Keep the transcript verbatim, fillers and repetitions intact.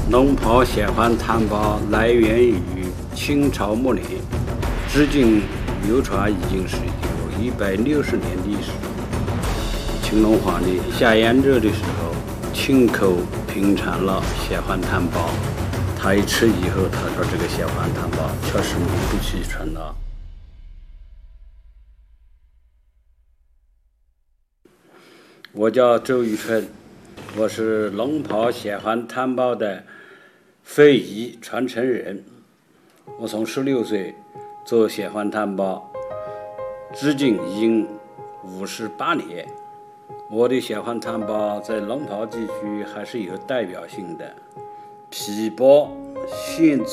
龙袍血环炭包来源于清朝末年，至今流传已经是有一百六十年历史。乾隆皇帝下炎热的时候，亲口品尝了血环炭包，他一吃以后，他说这个血环炭包确实名不虚传了。我叫周宇春，我是龙袍血环炭包的非遗传承人。我从十六岁做血环炭包，至今已经五十八年。我的血环炭包在龙袍地区还是有代表性的，皮薄馅